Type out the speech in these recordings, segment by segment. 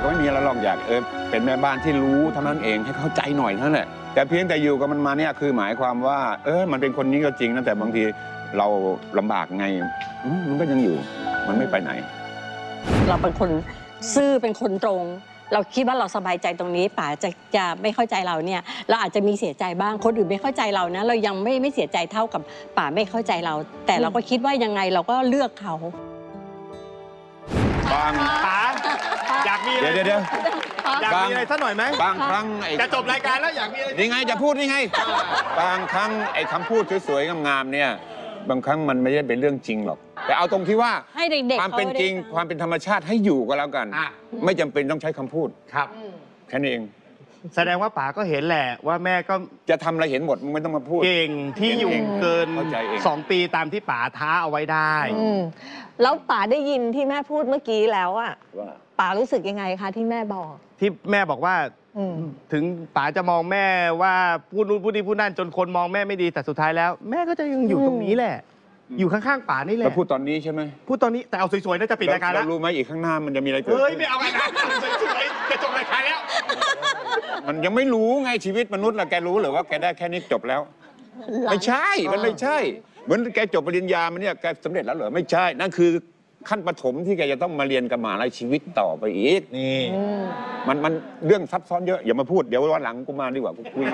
ก็ไม่มีอะไรหรอกอยากเป็นแม่บ้านที่รู้เท่านั้นเองให้เข้าใจหน่อยเท่านั้นแหละแต่เพียงแต่อยู่กับมันมาเนี่ยคือหมายความว่ามันเป็นคนนี้ก็จริงนะแต่บางทีเราลำบากไงมันก็ยังอยู่มันไม่ไปไหนเราเป็นคนซื่อเป็นคนตรงเราคิดว่าเราสบายใจตรงนี้ป๋าจะไม่เข้าใจเราเนี่ยเราอาจจะมีเสียใจบ้างคนอื่นไม่เข้าใจเรานะเรายังไม่เสียใจเท่ากับป๋าไม่เข้าใจเราแต่เราก็คิดว่ายังไงเราก็เลือกเขาบางป๋าอยากมีอะไรเดี๋ยวอยากมีอะไรสักหน่อยไหมบางครั้งจะจบรายการแล้วอยากมีอะไรนี่ไงจะพูดนี่ไงบางครั้งคำพูดสวยๆงามๆเนี่ยบางครั้งมันไม่ได้เป็นเรื่องจริงหรอกแต่เอาตรงที่ว่าให้เด็กๆความเป็นจริงความเป็นธรรมชาติให้อยู่ก็แล้วกันไม่จำเป็นต้องใช้คำพูดครับแค่นี้เองแสดงว่าป๋าก็เห็นแหละว่าแม่ก็จะทำอะไรเห็นหมดมึงไม่ต้องมาพูดเก่งที่อยู่เกิน2 ปีตามที่ป๋าท้าเอาไว้ได้แล้วป๋าได้ยินที่แม่พูดเมื่อกี้แล้วอ่ะป๋ารู้สึกยังไงคะที่แม่บอกที่แม่บอกว่าถึงป๋าจะมองแม่ว่าพูดนู่นพูดนี่พูดนั่นจนคนมองแม่ไม่ดีแต่สุดท้ายแล้วแม่ก็จะยังอยู่ตรงนี้แหละอยู่ข้างๆป๋านี่แหละแล้วพูดตอนนี้ใช่ไหมพูดตอนนี้แต่เอาสวยๆน่าจะปิดรายการแล้วรู้ไหมอีกข้างหน้ามันจะมีอะไรเกิดเฮ้ยไม่เอารายการสวยๆจะจบรายการแล้วมันยังไม่รู้ไงชีวิตมนุษย์ละแกรู้หรือว่าแกได้แค่นี้จบแล้วไม่ใช่มันไม่ใช่เหมือนแกจบปริญญามันเนี่ยแกสำเร็จแล้วเหรอไม่ใช่นั่นคือขั้นปฐมที่แกจะต้องมาเรียนกับมหาลัยชีวิตต่อไปอีกนี่มันเรื่องซับซ้อนเยอะอย่ามาพูดเดี๋ยววันหลังกูมาดีกว่ากูคุย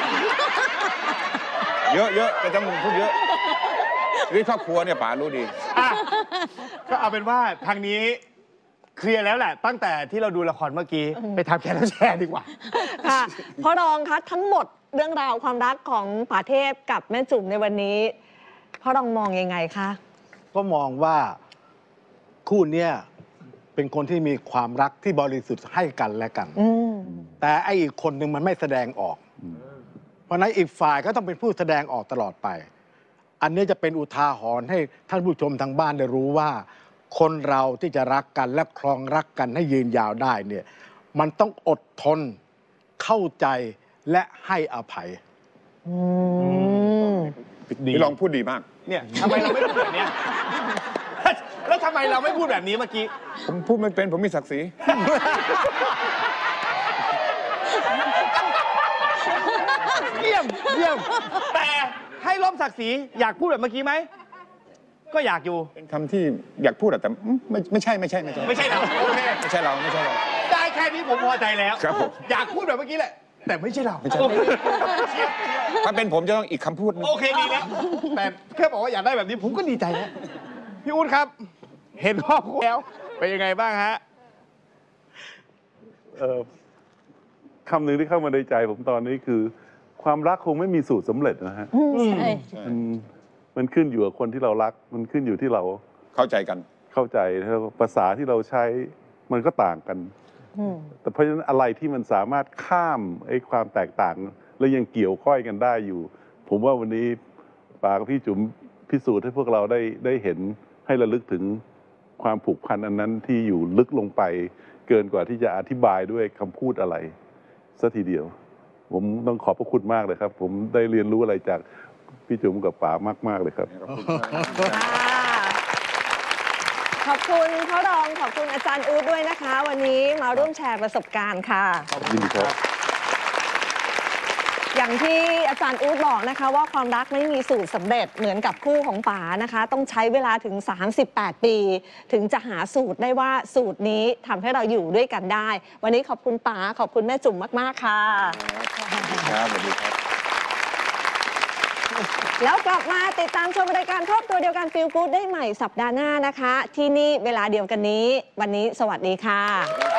เยอะแต่ต้องพูดเยอะชีวิตครอบครัวเนี่ยป๋ารู้ดีก็เอาเป็นว่าทางนี้เคลียร์แล้วแหละตั้งแต่ที่เราดูละครเมื่อกี้ไปทำแคร์แชร์ดีกว่าค่ะพ่อรองคะทั้งหมดเรื่องราวความรักของป๋าเทพกับแม่จุ๋มในวันนี้พ่อรองมองยังไงคะก็มองว่าคู่นี้เป็นคนที่มีความรักที่บริสุทธิ์ให้กันและกันแต่ไอ้อีกคนหนึ่งมันไม่แสดงออกเพราะนั้นอีกฝ่ายก็ต้องเป็นผู้แสดงออกตลอดไปอันนี้จะเป็นอุทาหรณ์ให้ท่านผู้ชมทางบ้านได้รู้ว่าคนเราที่จะรักกันและครองรักกันให้ยืนยาวได้เนี่ยมันต้องอดทนเข้าใจและให้อภัยพี่ลองพูดดีมากเนี่ยทำไมเราไม่พูดแบบนี้แล้วทำไมเราไม่พูดแบบนี้เมื่อกี้ผมพูดไม่เป็นผมมีศักดิ์ศรีเยี่ยมแต่ให้ล้มศักดิ์ศรีอยากพูดแบบเมื่อกี้ไหมก็อยากอยู่เป็นคำที่อยากพูดแต่ไม่ใช่เราโอเคไม่ใช่เราได้แค่นี้ผมพอใจแล้วครับผมอยากพูดแบบเมื่อกี้แหละแต่ไม่ใช่เราถ้าเป็นผมจะต้องอีกคำพูดนึงโอเคดีแล้วแต่แค่บอกว่าอยากได้แบบนี้ผมก็ดีใจแล้วพี่อุ้นครับเห็นครอบครัวแล้วเป็นยังไงบ้างฮะคำหนึ่งที่เข้ามาในใจผมตอนนี้คือความรักคงไม่มีสูตรสำเร็จนะฮะมันขึ้นอยู่กับคนที่เรารักมันขึ้นอยู่ที่เราเข้าใจกันแล้วภาษาที่เราใช้มันก็ต่างกันแต่เพราะฉะนั้นอะไรที่มันสามารถข้ามไอ้ความแตกต่างแล้วยังเกี่ยวข้อยกันได้อยู่ผมว่าวันนี้ป๋ากับพี่จุ๋มพิสูจน์ให้พวกเราได้เห็นให้ระลึกถึงความผูกพันอันนั้นที่อยู่ลึกลงไปเกินกว่าที่จะอธิบายด้วยคำพูดอะไรสักทีเดียวผมต้องขอบพระคุณมากเลยครับผมได้เรียนรู้อะไรจากพี่จุ๋มกับป๋ามากๆเลยครับขอบคุณพ่อรองขอบคุณอาจารย์อู๊ดด้วยนะคะวันนี้มาร่วมแชร์ประสบการณ์ค่ะขอบคุณครับอย่างที่อาจารย์อู๊ดบอกนะคะว่าความรักไม่มีสูตรสำเร็จเหมือนกับคู่ของป๋านะคะต้องใช้เวลาถึง38 ปีถึงจะหาสูตรได้ว่าสูตรนี้ทำให้เราอยู่ด้วยกันได้วันนี้ขอบคุณป๋าขอบคุณแม่จุ๋มมากๆค่ะครับสวัสดีครับแล้วกลับมาติดตามชมรายการครอบครัวเดียวกันฟีลกู๊ดได้ใหม่สัปดาห์หน้านะคะที่นี่เวลาเดียวกันนี้วันนี้สวัสดีค่ะ